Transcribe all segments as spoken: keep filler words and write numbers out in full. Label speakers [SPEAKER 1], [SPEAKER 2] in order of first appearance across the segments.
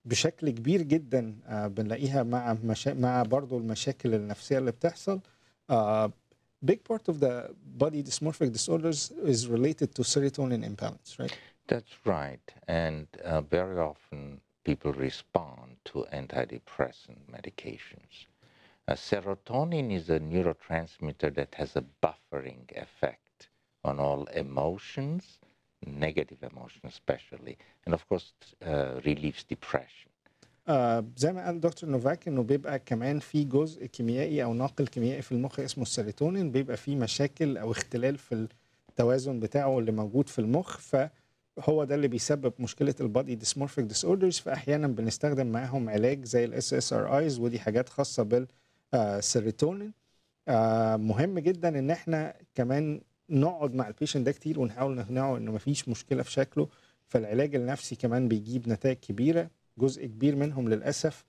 [SPEAKER 1] بشكل كبير جدًا آآ بنلاقيها مع مشا مع برضه المشاكل النفسية اللي بتحصل. آآ big part of the body dysmorphic disorders is related to serotonin imbalance, right?
[SPEAKER 2] That's right. And uh, very often people respond to antidepressant medications. Uh, serotonin is a neurotransmitter that has a buffering effect on all emotions, negative emotions especially, and of course uh, relieves depression.
[SPEAKER 1] آآ زي ما قال دكتور نوفاك إنه بيبقى كمان في جزء كيميائي أو ناقل كيميائي في المخ اسمه السيروتونين، بيبقى فيه مشاكل أو اختلال في التوازن بتاعه اللي موجود في المخ، فهو ده اللي بيسبب مشكلة الbody dysmorphic disorders. فأحيانًا بنستخدم معاهم علاج زي الإس إس آر آيز ودي حاجات خاصة بال آآ السيروتونين. آآ مهم جدًا إن إحنا كمان نقعد مع الpatient ده كتير ونحاول نقنعه إنه ما فيش مشكلة في شكله، فالعلاج النفسي كمان بيجيب نتايج كبيرة. جزء كبير منهم للأسف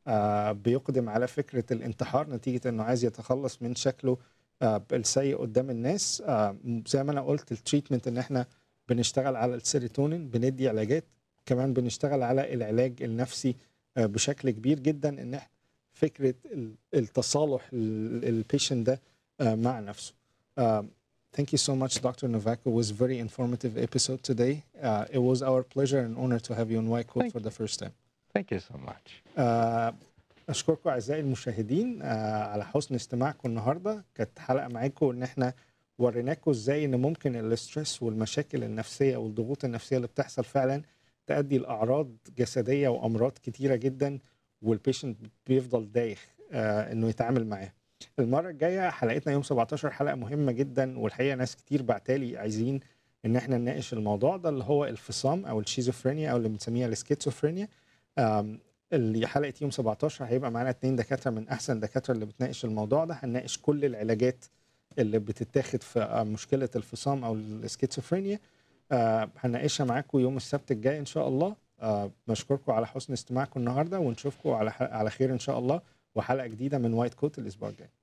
[SPEAKER 1] آآ بيُقدم على فكرة الانتحار نتيجة إنه عايز يتخلّص من شكله آآ السيء قدّام الناس. آآ زي ما أنا قُلت الtreatment إن إحنا بنشتغل على السيروتونين، بندّي علاجات، كمان بنشتغل على العلاج النفسي آآ بشكل كبير جدًا إن إحنا فكرة ال التصالح ال الpatient ده آآ مع نفسه. Um, thank you so much, doctor Novak. It was very informative episode today. Uh, it was our pleasure and honor to have you on Y Code
[SPEAKER 2] Thank
[SPEAKER 1] for the
[SPEAKER 2] you.
[SPEAKER 1] first time.
[SPEAKER 2] Thank you so much.
[SPEAKER 1] آآ أشكركم أعزائي المشاهدين آآ على حُسن استماعكم النهارده. كانت حلقة معاكم إن إحنا وريناكم إزاي إن ممكن الstress والمشاكل النفسية والضغوط النفسية اللي بتحصل فعلًا تأدّي لأعراض جسدية وأمراض كتيرة جدًا، والpatient بيفضل دايخ آآ إنه يتعامل معاها. المرة الجاية حلقتنا يوم سبعتاشر حلقة مهمة جدًا، والحقيقة ناس كتير باعتة لي عايزين إن إحنا نناقش الموضوع ده اللي هو الفصام أو الشيزوفرينيا أو اللي بنسميها الschizophrenia. آمم ال حلقة يوم سبعتاشر هيبقى معانا اتنين دكاترة من أحسن الدكاترة اللي بتناقش الموضوع ده، هنناقش كل العلاجات اللي بتتاخد في آآ مشكلة الفصام أو الschizophrenia. آآ هنناقشها معاكم يوم السبت الجاي إن شاء الله. آآ باشكركم على حُسن استماعكم النهارده، ونشوفكم على ح على خير إن شاء الله، وحلقة جديدة من White Coat الأسبوع الجاي.